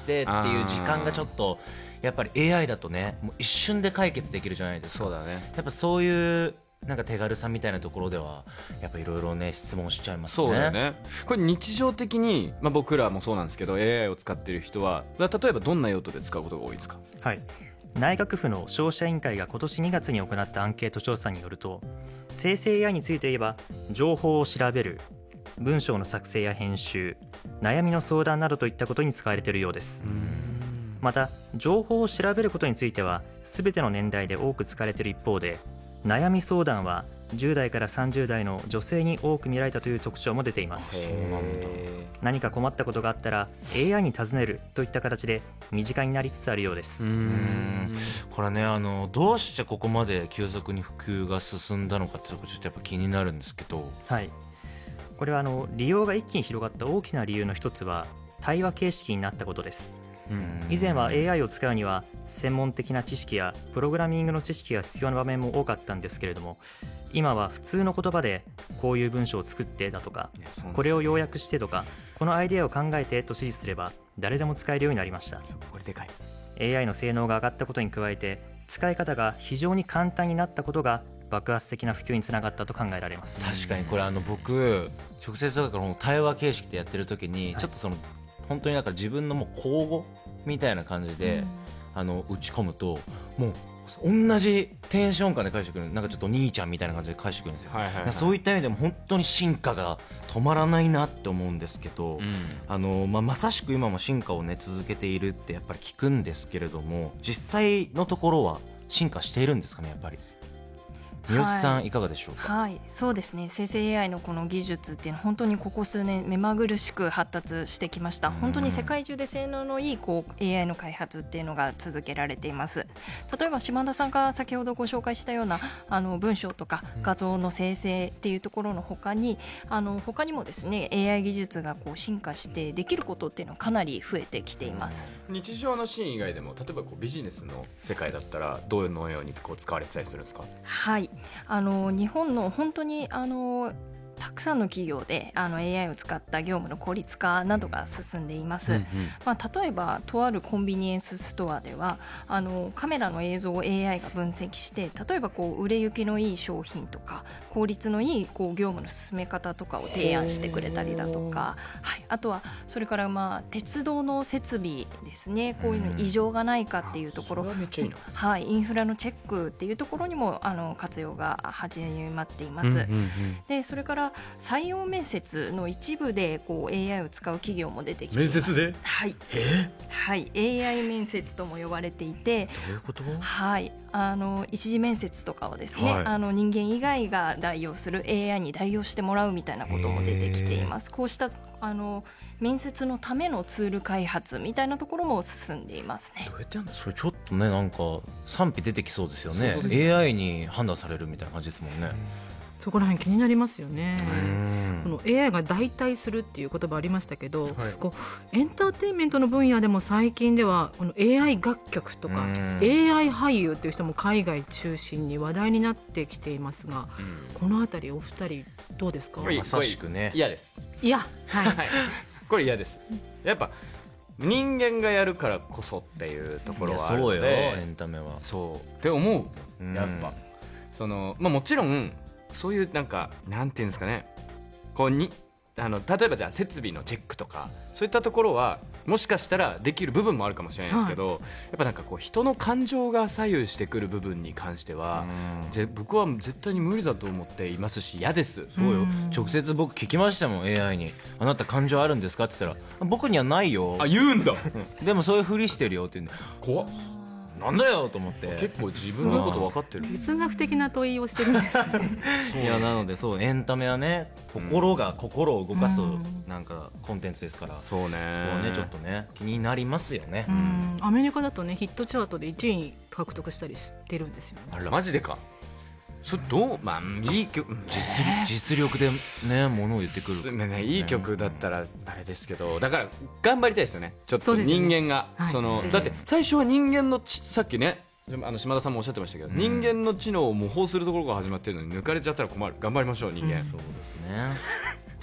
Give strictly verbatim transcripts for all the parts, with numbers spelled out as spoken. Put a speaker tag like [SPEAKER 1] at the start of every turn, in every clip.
[SPEAKER 1] ってっていう時間がちょっとやっぱり エーアイ だとねもう一瞬で解決できるじゃないですか。
[SPEAKER 2] そうだね。
[SPEAKER 1] やっぱそういうなんか手軽さみたいなところではやっぱいろいろね質問しちゃいますね。
[SPEAKER 2] そうだよね。これ日常的に、まあ、僕らもそうなんですけど エーアイ を使っている人は例えばどんな用途で使うことが多いですか？
[SPEAKER 3] はい、内閣府の消費者委員会が今年にがつに行ったアンケート調査によると、生成 エーアイ について言えば情報を調べる、文章の作成や編集、悩みの相談などといったことに使われているようです。また情報を調べることについては全ての年代で多く使われている一方で、悩み相談はじゅう代からさんじゅう代の女性に多く見られたという特徴も出ています。
[SPEAKER 1] そうなんだ。
[SPEAKER 3] 何か困ったことがあったら エーアイ に尋ねるといった形で身近になりつつあるようです。
[SPEAKER 1] うーんこれねあのどうしてここまで急速に普及が進んだのかってとこちょっとやっぱ気になるんですけど、
[SPEAKER 3] はい、これはあの利用が一気に広がった大きな理由の一つは対話形式になったことです。以前は エーアイ を使うには専門的な知識やプログラミングの知識が必要な場面も多かったんですけれども、今は普通の言葉でこういう文章を作ってだとか、これを要約してとか、このアイデアを考えてと指示すれば誰でも使えるようになりました。
[SPEAKER 2] これでかい。
[SPEAKER 3] エーアイ の性能が上がったことに加えて使い方が非常に簡単になったことが爆発的な普及につながったと考えられます。
[SPEAKER 1] 確かにこれあの僕直接だから対話形式でやってる時にちょっとその、はい、本当になんか自分のもう口語みたいな感じで、うん、あの打ち込むともう同じテンション感で返してくる、なんかちょっと兄ちゃんみたいな感じで返してくるんですよ、はいはいはい、そういった意味でも本当に進化が止まらないなって思うんですけど、うん、あのまあ、まさしく今も進化を、ね、続けているってやっぱり聞くんですけれども、実際のところは進化しているんですかね。やっぱり三好さん、はい、いかがでしょうか。
[SPEAKER 4] はい、そうですね、生成 エーアイ のこの技術っていうのは本当にここ数年目まぐるしく発達してきました。本当に世界中で性能のいいこう エーアイ の開発っていうのが続けられています。例えば島田さんが先ほどご紹介したようなあの文章とか画像の生成っていうところの他に、あの他にもですね エーアイ 技術がこう進化してできることっていうのはかなり増えてきています。
[SPEAKER 2] 日常のシーン以外でも例えばこうビジネスの世界だったらどのようにこう使われてたりするんですか？
[SPEAKER 4] はい、あの日本の本当にあのたくさんの企業であの エーアイ を使った業務の効率化などが進んでいます、うんうん、まあ、例えばとあるコンビニエンスストアではあのカメラの映像を エーアイ が分析して、例えばこう売れ行きのいい商品とか効率のいいこう業務の進め方とかを提案してくれたりだとか、はい、あとはそれからまあ鉄道の設備ですね、こういうの異常がないかっていうところ、
[SPEAKER 2] めっちゃいいな、
[SPEAKER 4] はい、インフラのチェックっていうところにもあの活用が始まっています、うんうんうん、でそれから採用面接の一部でこう エーアイ を使う企業も出てきています。
[SPEAKER 2] 面接で、
[SPEAKER 4] はい、はい、エーアイ 面接とも呼ばれていて、
[SPEAKER 1] どういうこと？
[SPEAKER 4] はい、あの一次面接とかをですね、はい、あの人間以外が代用する エーアイ に代用してもらうみたいなことも出てきています。こうしたあの面接のためのツール開発みたいなところも進んでいますね。
[SPEAKER 1] どうやってやるんだそれ。ちょっとねなんか賛否出てきそうですよね。そうそう、エーアイ に判断されるみたいな感じですもんね。
[SPEAKER 5] そこら辺気になりますよね。この エーアイ が代替するっていう言葉ありましたけど、はい、こうエンターテインメントの分野でも最近ではこの エーアイ 楽曲とか エーアイ 俳優っていう人も海外中心に話題になってきていますが、このあたりお二人どうですか？
[SPEAKER 1] まさしくね。
[SPEAKER 2] 嫌です。
[SPEAKER 5] いや、はいはい、こ
[SPEAKER 2] れ嫌です。やっぱ人間がやるからこそっていうところはあるので、
[SPEAKER 1] そうよエンタメは
[SPEAKER 2] そうって思う。やっぱその、まあ、もちろんそういうなんかなんていうんですかね、こうにあの例えばじゃあ設備のチェックとかそういったところはもしかしたらできる部分もあるかもしれないですけど、はい、やっぱなんかこう人の感情が左右してくる部分に関してはぜ僕は絶対に無理だと思っていますし嫌です。
[SPEAKER 1] そうよ、直接僕聞きましたもん エーアイ に、あなた感情あるんですかって言ったら僕にはないよ。
[SPEAKER 2] あ、言うんだ
[SPEAKER 1] でもそういうふりしてるよって言うんで、
[SPEAKER 2] 怖っ、
[SPEAKER 1] なんだよと思って。
[SPEAKER 2] 結構自分のこと分かってる。
[SPEAKER 5] 哲学的な問いをしてるんですね
[SPEAKER 1] いやなのでそうエンタメはね心が心を動かすなんかコンテンツですから、うん、
[SPEAKER 2] そうね、
[SPEAKER 1] そこはねちょっとね気になりますよね。
[SPEAKER 5] うん、アメリカだとねヒットチャートでいちいに獲得したりしてるんですよね。
[SPEAKER 2] あらマジでか。それどう、まあ、いい曲、
[SPEAKER 1] 実力、実力でねものを言ってくる、
[SPEAKER 2] ねね、いい曲だったらあれですけど、だから頑張りたいですよね。ちょっと人間がそ、ね、その、はい、だって最初は人間のちさっきねあの島田さんもおっしゃってましたけど、うん、人間の知能を模倣するところが始まってるのに抜かれちゃったら困る。頑張りましょう人間、うん、
[SPEAKER 1] そうですね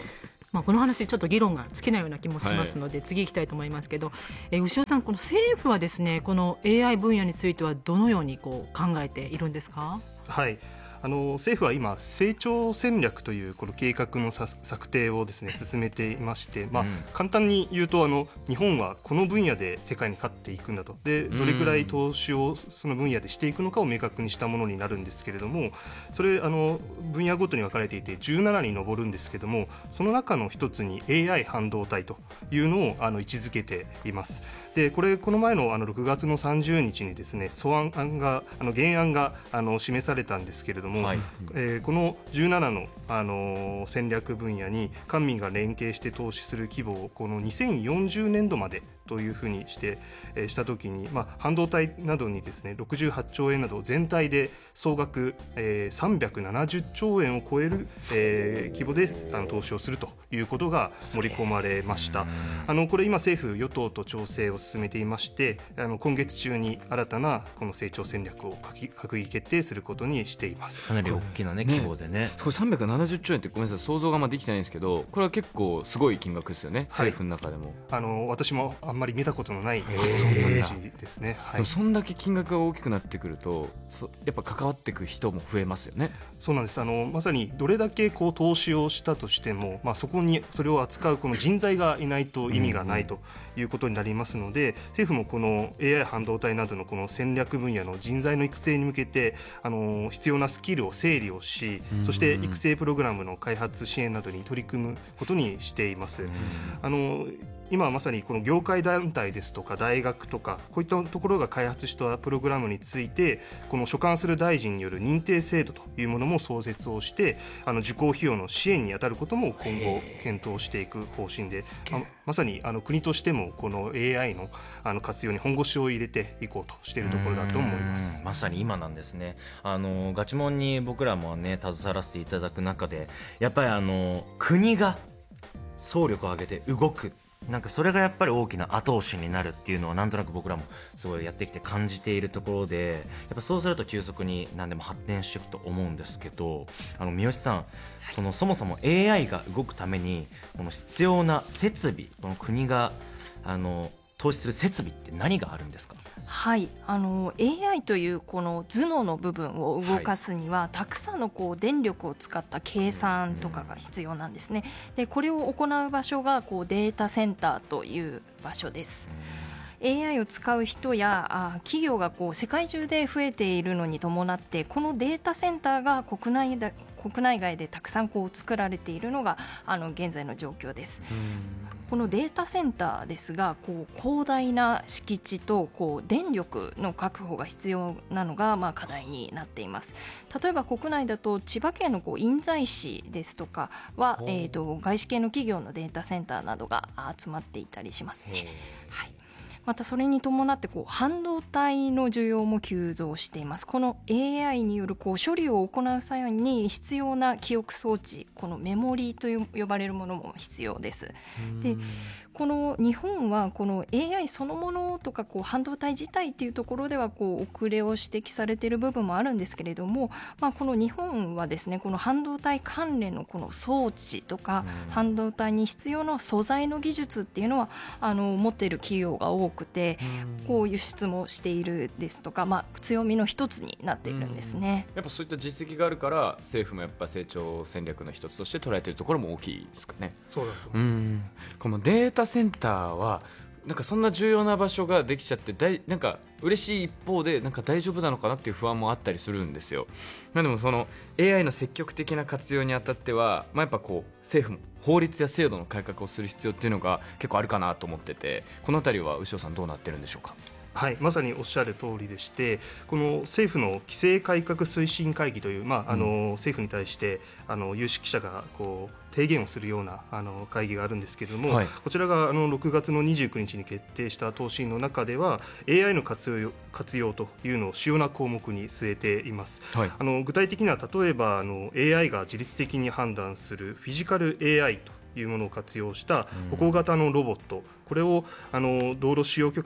[SPEAKER 5] まあ、この話ちょっと議論が尽きないような気もしますので、はい、次行きたいと思いますけど、えー、牛尾さん、この政府はですね、この エーアイ 分野についてはどのようにこう考えているんですか？
[SPEAKER 6] はい、あの政府は今成長戦略というこの計画の策定をですね進めていまして、まあうん、簡単に言うとあの日本はこの分野で世界に勝っていくんだと、でどれくらい投資をその分野でしていくのかを明確にしたものになるんですけれども、それあの分野ごとに分かれていてじゅうななに上るんですけども、その中の一つに エーアイ 半導体というのをあの位置づけています。でこれこの前のあのろくがつのさんじゅうにちにですね素案があの原案があの示されたんですけれども、はい、えー、このじゅうななの、あのー、戦略分野に官民が連携して投資する規模をこのにせんよんじゅうねんどまでというふうにして、えー、したときに、まあ、半導体などにですねろくじゅうはちちょうえんなど全体で総額、えー、さんびゃくななじゅっちょうえんを超える、えー、規模であの投資をするということが盛り込まれました。あのこれ今政府与党と調整を進めていまして、あの今月中に新たなこの成長戦略を閣議決定することにしています。
[SPEAKER 1] かなり大きな、ね、規模でね、
[SPEAKER 2] これさんびゃくななじゅっちょうえんってごめんなさい想像がまあできてないんですけど、これは結構すごい金額ですよね、政府の中でも。
[SPEAKER 6] はい、あの私もあんまり見たことのないイメージですね。はい、
[SPEAKER 2] でもそんだけ金額が大きくなってくるとやっぱ関わっていく人も増えますよね。
[SPEAKER 6] そうなんです。あのまさにどれだけこう投資をしたとしても、まあ、そこにそれを扱うこの人材がいないと意味がないということになりますので、政府もこの エーアイ 半導体などのこの戦略分野の人材の育成に向けてあの必要なスキルを整理をし、そして育成プログラムの開発支援などに取り組むことにしています。あの今まさにこの業界団体ですとか大学とかこういったところが開発したプログラムについてこの所管する大臣による認定制度というものも創設をして、あの受講費用の支援に当たることも今後検討していく方針で、ま, まさにあの国としてもこの エーアイ の, あの活用に本腰を入れていこうとしているところだと思います。
[SPEAKER 1] まさに今なんですね。あのガチモンに僕らもね携わらせていただく中でやっぱりあの国が総力を挙げて動く、なんかそれがやっぱり大きな後押しになるっていうのはなんとなく僕らもすごいやってきて感じているところで、やっぱそうすると急速に何でも発展していくと思うんですけど、あの三好さん、このそもそも エーアイ が動くためにこの必要な設備、この国があの投資する設備って何があるんですか？
[SPEAKER 4] はい、あの エーアイ というこの頭脳の部分を動かすには、はい、たくさんのこう電力を使った計算とかが必要なんですね。でこれを行う場所がこうデータセンターという場所です。エーアイ を使う人やあ企業がこう世界中で増えているのに伴って、このデータセンターが国内だ国内外でたくさんこう作られているのがあの現在の状況です。このデータセンターですが、こう広大な敷地とこう電力の確保が必要なのがまあ課題になっています。例えば国内だと千葉県のこう印西市ですとかは、えーと外資系の企業のデータセンターなどが集まっていたりしますね。はい、またそれに伴ってこう半導体の需要も急増しています。この エーアイ によるこう処理を行う際に必要な記憶装置、このメモリーと呼ばれるものも必要です。でこの日本はこの エーアイ そのものとかこう半導体自体というところではこう遅れを指摘されている部分もあるんですけれども、まあ、この日本はですね、この半導体関連のこの装置とか半導体に必要な素材の技術っていうのはあの持っている企業が多くて、こう輸出もしているですとか、まあ、強みの一つになっているんですね。
[SPEAKER 2] やっぱそういった実績があるから政府もやっぱ成長戦略の一つとして捉えているところも大きいですかね。
[SPEAKER 6] そうだと
[SPEAKER 2] 思います。このデータセンターはなんかそんな重要な場所ができちゃってだいなんか嬉しい一方でなんか大丈夫なのかなっていう不安もあったりするんですよ。まあ、でもその エーアイ の積極的な活用にあたっては、まあ、やっぱこう政府も法律や制度の改革をする必要っていうのが結構あるかなと思ってて、このあたりは牛尾さんどうなってるんでしょうか？
[SPEAKER 6] はい、まさにおっしゃる通りでして、この政府の規制改革推進会議という、まあ、あの、うん、政府に対してあの有識者がこう提言をするようなあの会議があるんですけれども、はい、こちらがあのろくがつのにじゅうくにちに決定した答申の中では エーアイ の活用、活用というのを主要な項目に据えています。はい、あの具体的には例えばあの エーアイ が自律的に判断するフィジカル エーアイ というものを活用した歩行型のロボット、これをあの道路使用許可の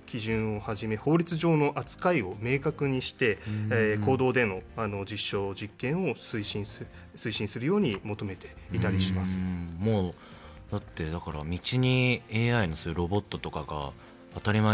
[SPEAKER 6] 基準をはじめ法律上の扱いを明確にして、えー、公道での、あの実証実験を推進す推進するように求めていたりします。
[SPEAKER 1] もうだってだから道に エーアイ のそういうロボットとかが当たり前